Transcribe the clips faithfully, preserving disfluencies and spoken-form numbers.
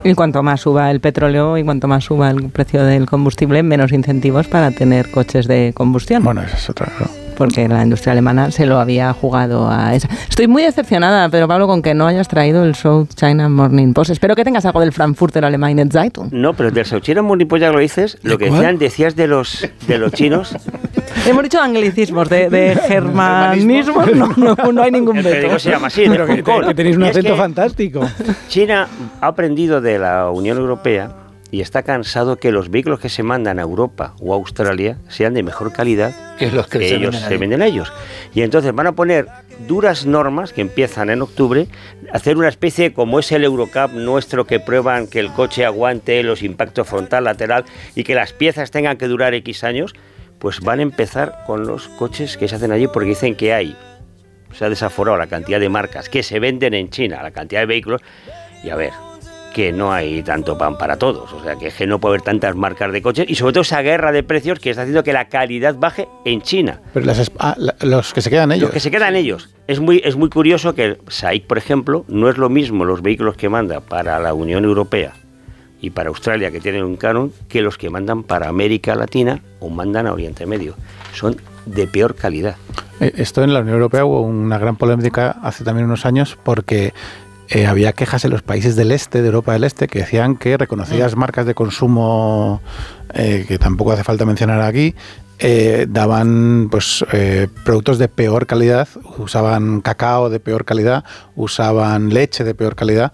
Y cuanto más suba el petróleo y cuanto más suba el precio del combustible, menos incentivos para tener coches de combustión. Bueno, esa es otra, ¿no? Porque la industria alemana se lo había jugado a esa. Estoy muy decepcionada, Pedro Pablo, con que no hayas traído el South China Morning Post. Espero que tengas algo del Frankfurter Allgemeine Zeitung. No, pero del South China Morning Post ya lo dices. Lo que decían, decías de los de los chinos. Hemos dicho anglicismos, de, de germanismos, no, no, no hay ningún veto. El periódico se llama así, pero que, que tenéis un acento fantástico. China ha aprendido de la Unión Europea y está cansado que los vehículos que se mandan a Europa o a Australia sean de mejor calidad que los que, que se ellos venden se venden a ellos. Y entonces van a poner duras normas que empiezan en octubre, hacer una especie como es el Eurocup nuestro, que prueban que el coche aguante los impactos frontal, lateral y que las piezas tengan que durar X años. Pues van a empezar con los coches que se hacen allí, porque dicen que hay, se ha desaforado la cantidad de marcas que se venden en China, la cantidad de vehículos, y a ver, que no hay tanto pan para todos, o sea, que, que no puede haber tantas marcas de coches, y sobre todo esa guerra de precios que está haciendo que la calidad baje en China. Pero las, ah, la, los que se quedan ellos. Los que se quedan ellos. Es muy, es muy curioso que S A I C, por ejemplo, no es lo mismo los vehículos que manda para la Unión Europea y para Australia, que tienen un canon, que los que mandan para América Latina o mandan a Oriente Medio. Son de peor calidad. Esto en la Unión Europea hubo una gran polémica hace también unos años porque eh, había quejas en los países del este, de Europa del Este, que decían que reconocidas marcas de consumo, eh, que tampoco hace falta mencionar aquí, eh, daban pues eh, productos de peor calidad, usaban cacao de peor calidad, usaban leche de peor calidad,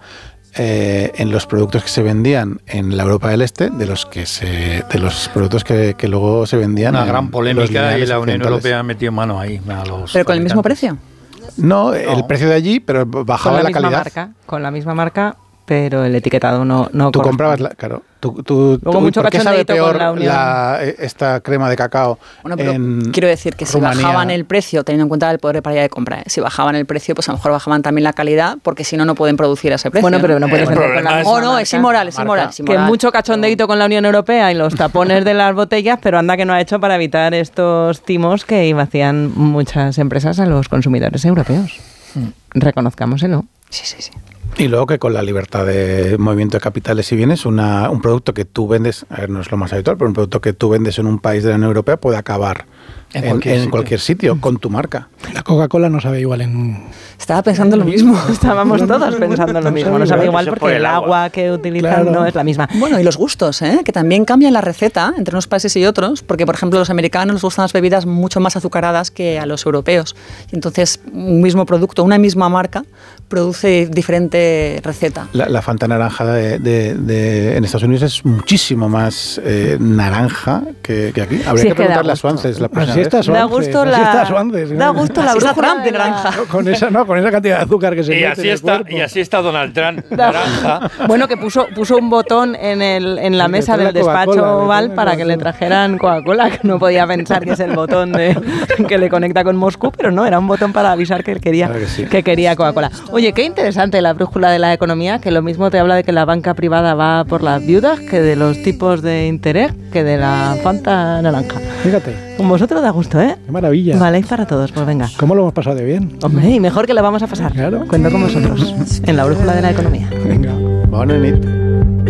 Eh, en los productos que se vendían en la Europa del Este, de los que se, de los productos que, que luego se vendían. Una en gran polémica y la Unión Europea metió mano ahí a los. ¿Pero con el mismo precio? No, no, el precio de allí, pero bajaba la, la misma calidad. Marca, con la misma marca, pero el etiquetado no. no tú comprabas, la, claro. Tú, tú, Luego tú, mucho ¿por qué sabe peor con la Unión? La, esta crema de cacao? Bueno, pero en quiero decir que si Rumanía, bajaban el precio, teniendo en cuenta el poder de paridad de compra, ¿eh? Si bajaban el precio, pues a lo mejor bajaban también la calidad, porque si no, no pueden producir a ese precio. Bueno, pero no puedes eh, vender con la misma O no, marca. es inmoral, es inmoral. Es inmoral. Que mucho cachondeito con la Unión Europea y los tapones de las botellas, pero anda que no ha hecho para evitar estos timos que hacían muchas empresas a los consumidores europeos. Mm. Reconozcámoselo. Sí, sí, sí. Y luego que con la libertad de movimiento de capitales y bienes, una, un producto que tú vendes, a ver, no es lo más habitual, pero un producto que tú vendes en un país de la Unión Europea puede acabar en, en, cualquier, en sitio. cualquier sitio con tu marca. La Coca-Cola no sabe igual en... Estaba pensando lo mismo. Estábamos todos pensando lo mismo. No sabe igual porque por el, el agua. agua que utilizan claro. no es la misma. Bueno, y los gustos, ¿eh? Que también cambian la receta entre unos países y otros, porque, por ejemplo, a los americanos les gustan las bebidas mucho más azucaradas que a los europeos. Y entonces, un mismo producto, una misma marca, produce diferente receta. La, la Fanta naranja de, de, de, en Estados Unidos es muchísimo más eh, naranja que, que aquí. Habría sí, que preguntarle a Swances la próxima vez. Da gusto la, Swances, ¿no? Da gusto la brújula de naranja. No, con esa no, con esa cantidad de azúcar que se y mete así en el está cuerpo. Y así está Donald Trump, naranja. Bueno, que puso, puso un botón en, el, en la mesa del despacho Oval para que le trajeran Coca-Cola, que no podía pensar que es el botón de, que le conecta con Moscú, pero no, era un botón para avisar que él quería, claro que, sí. que quería Coca-Cola. Oye, qué interesante la brújula de la economía, que lo mismo te habla de que la banca privada va por las viudas, que de los tipos de interés, que de la Fanta naranja. Fíjate. Con vosotros da gusto, ¿eh? Qué maravilla. Vale, y para todos, pues venga. ¿Cómo lo hemos pasado de bien? Hombre, y mejor que la vamos a pasar. Claro. Cuento con vosotros en la brújula de la economía. Venga. Buena nit.